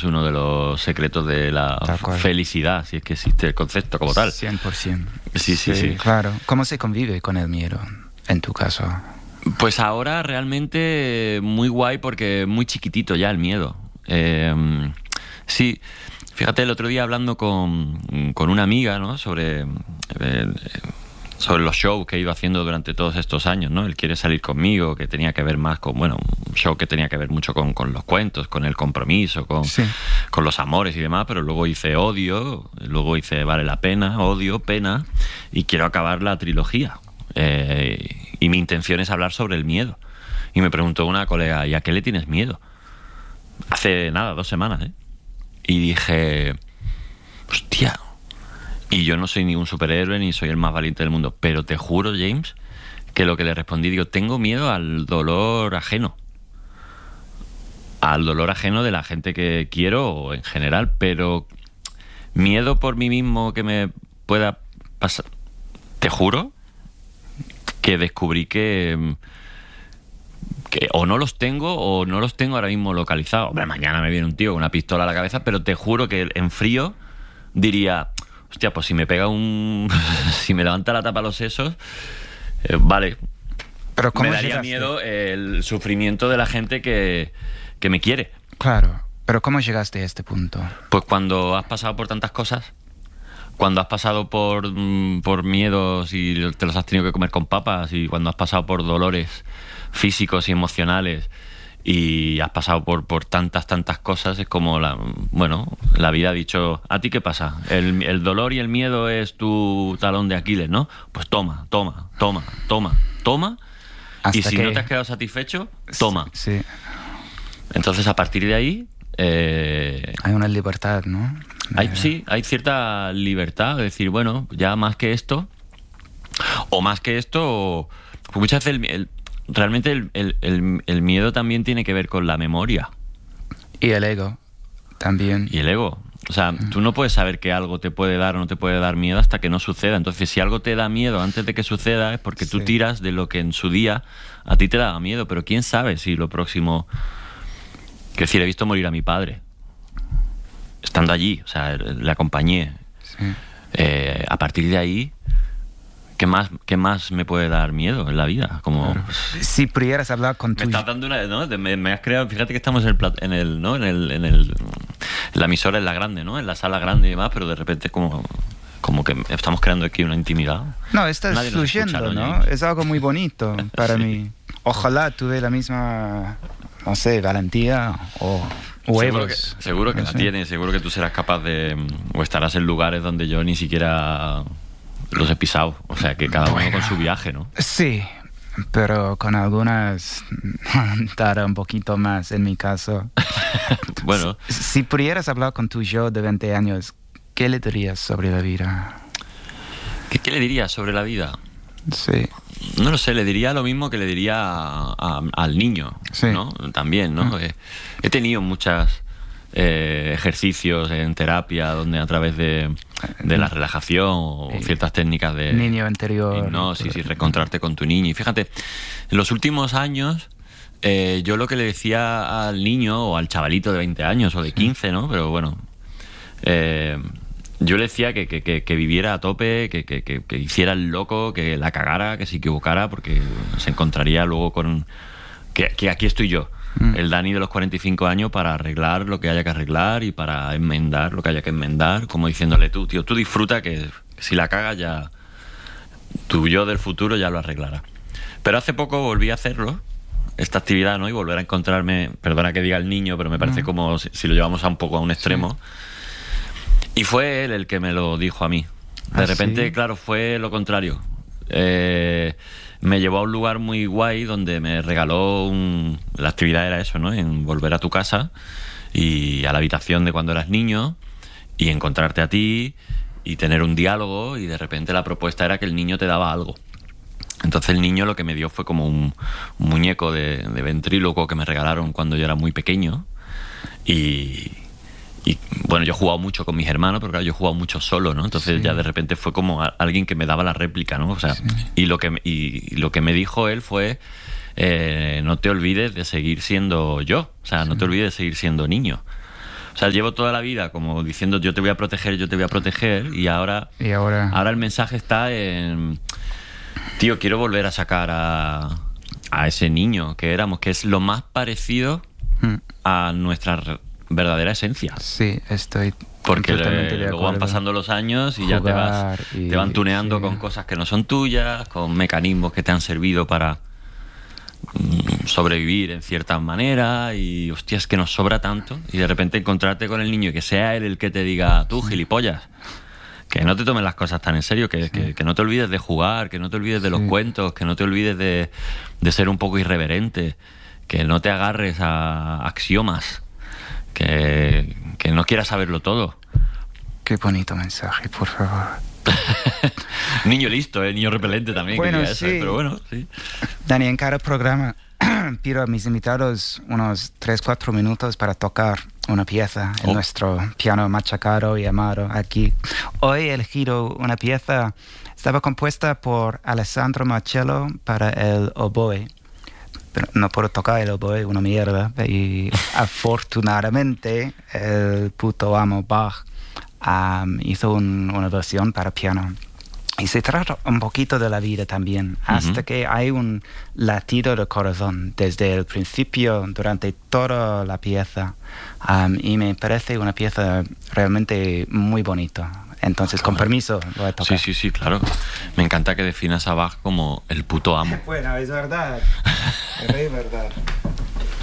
es uno de los secretos de la felicidad, si es que existe el concepto como tal. 100%. Sí. Claro. ¿Cómo se convive con el miedo, en tu caso? Pues ahora realmente muy guay porque es muy chiquitito ya el miedo. Sí, fíjate, el otro día hablando con una amiga, ¿no? sobre los shows que he ido haciendo durante todos estos años, ¿no? Él quiere salir conmigo, que tenía que ver más con, bueno, un show que tenía que ver mucho con los cuentos, con el compromiso, con los amores y demás, pero luego hice Odio, luego hice Vale la Pena, Odio, Pena, y quiero acabar la trilogía. Y mi intención es hablar sobre el miedo. Y me preguntó una colega, ¿y a qué le tienes miedo? Hace nada, 2 semanas, ¿eh? Y dije, hostia, y yo no soy ningún superhéroe ni soy el más valiente del mundo, pero te juro, James, que lo que le respondí, digo, tengo miedo al dolor ajeno. Al dolor ajeno de la gente que quiero o en general, pero miedo por mí mismo que me pueda pasar. Te juro que descubrí que o no los tengo ahora mismo localizados. Hombre, mañana me viene un tío con una pistola a la cabeza, pero te juro que en frío diría, hostia, pues si me pega si me levanta la tapa a los sesos, vale. Pero ¿cómo me daría miedo el sufrimiento de la gente que me quiere. Claro, pero ¿cómo llegaste a este punto? Pues cuando has pasado por tantas cosas, cuando has pasado por miedos y te los has tenido que comer con papas, y cuando has pasado por dolores físicos y emocionales y has pasado por tantas cosas, es como la vida ha dicho, ¿a ti qué pasa? El dolor y el miedo es tu talón de Aquiles, ¿no? Pues toma. Hasta y si que no te has quedado satisfecho, toma. Sí. Entonces, a partir de ahí hay una libertad, ¿no? Hay cierta libertad de decir, bueno, ya más que esto, pues muchas veces realmente el miedo también tiene que ver con la memoria. Y el ego también. Y el ego. O sea, tú no puedes saber que algo te puede dar o no te puede dar miedo hasta que no suceda. Entonces, si algo te da miedo antes de que suceda, es porque tú tiras de lo que en su día a ti te daba miedo. Pero quién sabe si lo próximo... Quiero decir, he visto morir a mi padre estando allí, o sea, le acompañé. Sí. A partir de ahí, ¿qué más me puede dar miedo en la vida? Como, claro. Si pudieras hablar con tu... Me estás dando una... ¿no? Me has creado... Fíjate que estamos en la emisora, en la grande, ¿no? En la sala grande y demás, pero de repente como que estamos creando aquí una intimidad. No, estás fluyendo, ¿no? Es algo muy bonito para mí. Ojalá tuve la misma, no sé, valentía o huevos. Seguro que la tienes, seguro que tú serás capaz de... o estarás en lugares donde yo ni siquiera los he pisado. O sea, que cada uno con su viaje, ¿no? Sí, pero con algunas tarda un poquito más, en mi caso. Bueno. Si pudieras hablar con tu yo de 20 años, ¿qué le dirías sobre la vida? ¿Qué le dirías sobre la vida? Sí. No lo sé, le diría lo mismo que le diría al niño, sí. ¿No? También, ¿no? He tenido muchos ejercicios en terapia donde a través de la relajación o ciertas técnicas de niño interior, hipnosis y reencontrarte con tu niño. Y fíjate, en los últimos años yo lo que le decía al niño o al chavalito de 20 años o de 15, ¿no? Pero bueno, yo le decía que viviera a tope, que hiciera el loco, que la cagara, que se equivocara, porque se encontraría luego con... Que aquí estoy yo, el Dani de los 45 años, para arreglar lo que haya que arreglar y para enmendar lo que haya que enmendar, como diciéndole, tú, tío, tú disfruta, que si la cagas ya... Tu yo del futuro ya lo arreglará. Pero hace poco volví a hacerlo, esta actividad, ¿no? Y volver a encontrarme... Perdona que diga el niño, pero me parece como si lo llevamos un poco a un extremo... Sí. Y fue él el que me lo dijo a mí. De repente, ¿sí? Claro, fue lo contrario. Me llevó a un lugar muy guay donde me regaló la actividad era eso, ¿no? En volver a tu casa y a la habitación de cuando eras niño y encontrarte a ti y tener un diálogo, y de repente la propuesta era que el niño te daba algo. Entonces el niño lo que me dio fue como un muñeco de ventríloco que me regalaron cuando yo era muy pequeño. Y bueno, yo he jugado mucho con mis hermanos, pero claro, yo he jugado mucho solo, ¿no? Entonces ya de repente fue como alguien que me daba la réplica, ¿no? O sea, y lo que me dijo él fue, no te olvides de seguir siendo yo, o sea, no te olvides de seguir siendo niño, O sea, llevo toda la vida como diciendo yo te voy a proteger, yo te voy a proteger, y ahora el mensaje está en... Tío, quiero volver a sacar a ese niño que éramos, que es lo más parecido a nuestra verdadera esencia. Sí, estoy porque completamente de luego acuerdo. van pasando los años y ya te van tuneando con cosas que no son tuyas, con mecanismos que te han servido para sobrevivir en cierta manera, y hostia, es que nos sobra tanto, y de repente encontrarte con el niño y que sea él el que te diga, tú gilipollas, que no te tomes las cosas tan en serio, que no te olvides de jugar, que no te olvides de los cuentos, que no te olvides de ser un poco irreverente, que no te agarres a axiomas, que no quieras saberlo todo. Qué bonito mensaje, por favor. Niño listo, niño repelente también. Bueno, que eso, pero bueno, sí. Dani, en cada programa pido a mis invitados unos 3-4 minutos para tocar una pieza en nuestro piano machacado y amado aquí. Hoy he elegido una pieza, estaba compuesta por Alessandro Marcello para el oboe. Pero no puedo tocar el oboe, una mierda. Y afortunadamente el puto amo Bach hizo una versión para piano. Y se trata un poquito de la vida también, hasta que hay un latido de corazón desde el principio, durante toda la pieza. Y me parece una pieza realmente muy bonita. Entonces, con permiso, voy a tocar. Sí, claro. Me encanta que definas a Bach como el puto amo. Bueno, es verdad. Es verdad.